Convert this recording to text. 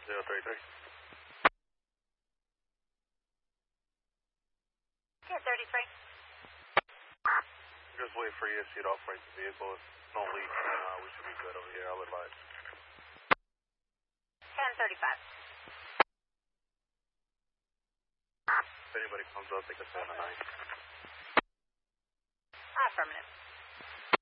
033. Yeah, 33. Just wait for ESC to operate the vehicle. If no leak, we should be good over here. I'll advise. 1035. If anybody comes up, they can stay on the 9. Affirmative.